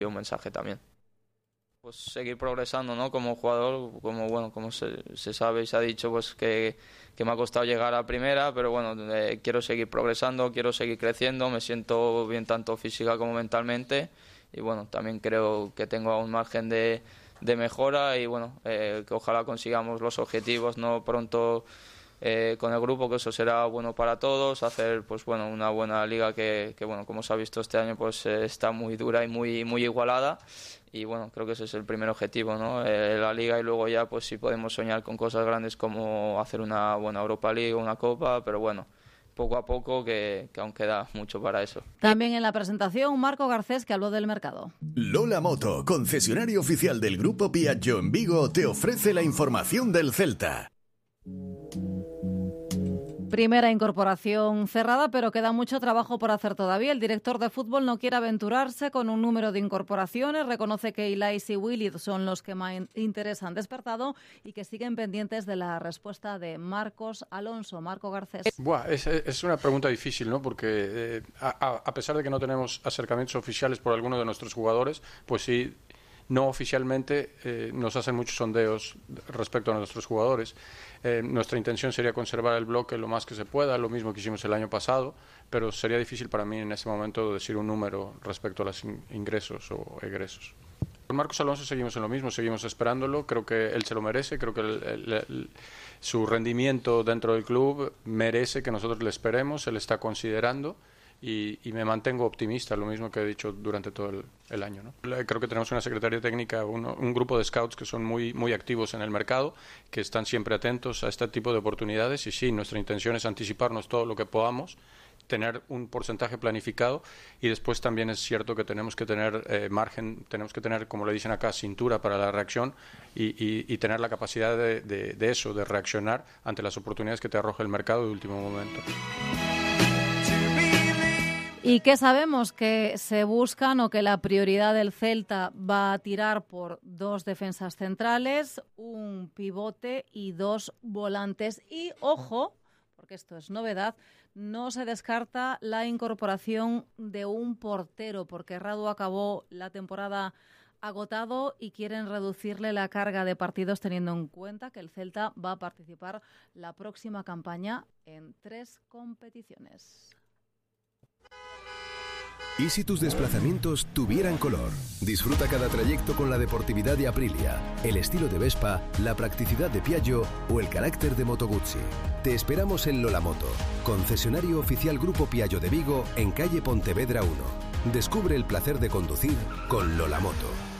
un mensaje también. Pues seguir progresando, ¿no? Como jugador, como se sabe y se ha dicho, pues que me ha costado llegar a primera, pero bueno, quiero seguir progresando, quiero seguir creciendo, me siento bien tanto física como mentalmente y bueno, también creo que tengo un margen de mejora y bueno, que ojalá consigamos los objetivos, ¿no? Pronto con el grupo, que eso será bueno para todos, hacer pues bueno, una buena liga que bueno, como se ha visto este año, pues está muy dura y muy igualada. Y bueno, creo que ese es el primer objetivo, ¿no? La Liga, y luego ya pues sí podemos soñar con cosas grandes como hacer una buena Europa League, una Copa, pero bueno, poco a poco que aún queda mucho para eso. También en la presentación, Marco Garcés, que habló del mercado. Lola Moto, concesionario oficial del Grupo Piaggio en Vigo, te ofrece la información del Celta. Primera incorporación cerrada, pero queda mucho trabajo por hacer todavía. El director de fútbol no quiere aventurarse con un número de incorporaciones. Reconoce que Ilais y Willy son los que más interés han despertado y que siguen pendientes de la respuesta de Marcos Alonso. Marco Garcés. Es una pregunta difícil, ¿no? Porque a pesar de que no tenemos acercamientos oficiales por alguno de nuestros jugadores, pues sí, no oficialmente nos hacen muchos sondeos respecto a nuestros jugadores. Nuestra intención sería conservar el bloque lo más que se pueda, lo mismo que hicimos el año pasado, pero sería difícil para mí en este momento decir un número respecto a los ingresos o egresos. Con Marcos Alonso seguimos en lo mismo, seguimos esperándolo, creo que él se lo merece, creo que su rendimiento dentro del club merece que nosotros le esperemos, él está considerando. Y me mantengo optimista, lo mismo que he dicho durante todo el año, ¿no? Creo que tenemos una secretaría técnica, un grupo de scouts que son muy activos en el mercado, que están siempre atentos a este tipo de oportunidades y sí, nuestra intención es anticiparnos todo lo que podamos, tener un porcentaje planificado y después también es cierto que tenemos que tener margen, tenemos que tener, como le dicen acá, cintura para la reacción y tener la capacidad de eso, de reaccionar ante las oportunidades que te arroja el mercado de último momento. ¿Y qué sabemos? Que se buscan o que la prioridad del Celta va a tirar por 2 defensas centrales, un pivote y 2 volantes. Y, ojo, porque esto es novedad, no se descarta la incorporación de un portero, porque Radu acabó la temporada agotado y quieren reducirle la carga de partidos teniendo en cuenta que el Celta va a participar la próxima campaña en 3 competiciones. ¿Y si tus desplazamientos tuvieran color? Disfruta cada trayecto con la deportividad de Aprilia, el estilo de Vespa, la practicidad de Piaggio o el carácter de Moto Guzzi. Te esperamos en Lola Moto, concesionario oficial Grupo Piaggio de Vigo, en calle Pontevedra 1. Descubre el placer de conducir con Lola Moto.